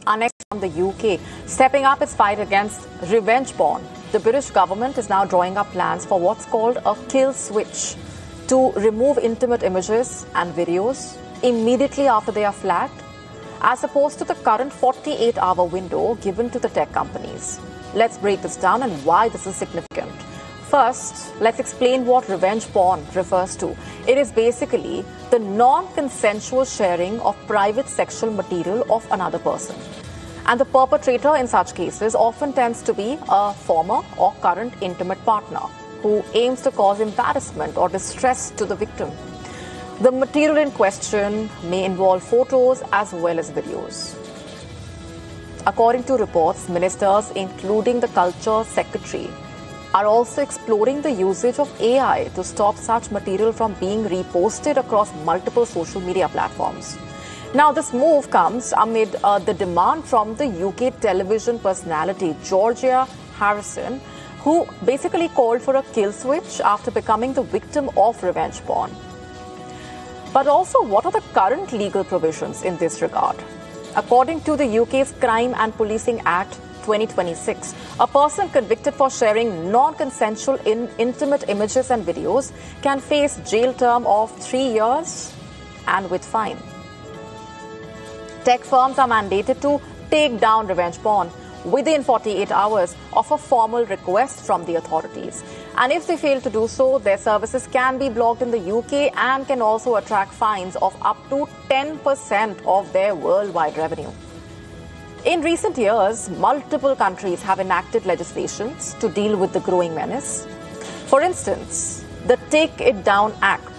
Our next from the UK, stepping up its fight against revenge porn. The British government is now drawing up plans for what's called a kill switch to remove intimate images and videos immediately after they are flagged, as opposed to the current 48-hour window given to the tech companies. Let's break this down and why this is significant. First, let's explain what revenge porn refers to. It is basically the non-consensual sharing of private sexual material of another person. And the perpetrator in such cases often tends to be a former or current intimate partner who aims to cause embarrassment or distress to the victim. The material in question may involve photos as well as videos. According to reports, ministers, including the Culture Secretary, are also exploring the usage of AI to stop such material from being reposted across multiple social media platforms. Now, this move comes amid the demand from the UK television personality Georgia Harrison, who basically called for a kill switch after becoming the victim of revenge porn. But also, what are the current legal provisions in this regard? According to the UK's Crime and Policing Act 2026, a person convicted for sharing non-consensual intimate images and videos can face jail term of 3 years and with fine. Tech firms are mandated to take down revenge porn within 48 hours of a formal request from the authorities. And if they fail to do so, their services can be blocked in the UK and can also attract fines of up to 10% of their worldwide revenue. In recent years, multiple countries have enacted legislations to deal with the growing menace. For instance, the Take It Down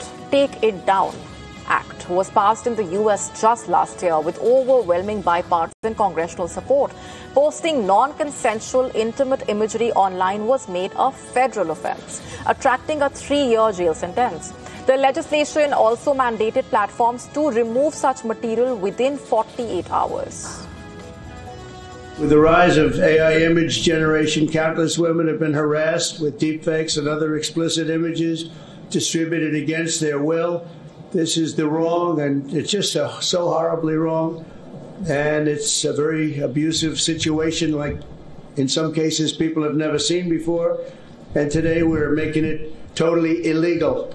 Act was passed in the US just last year with overwhelming bipartisan congressional support. Posting non-consensual intimate imagery online was made a federal offense, attracting a 3-year jail sentence. The legislation also mandated platforms to remove such material within 48 hours. With the rise of AI image generation, countless women have been harassed with deepfakes and other explicit images distributed against their will. This is the wrong, and it's just so horribly wrong. And it's a very abusive situation, like in some cases people have never seen before. And today we're making it totally illegal.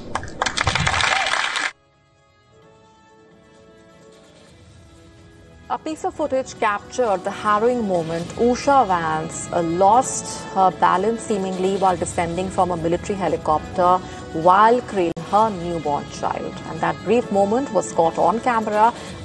A piece of footage captured the harrowing moment Usha Vance lost her balance seemingly while descending from a military helicopter while cradling her newborn child. And that brief moment was caught on camera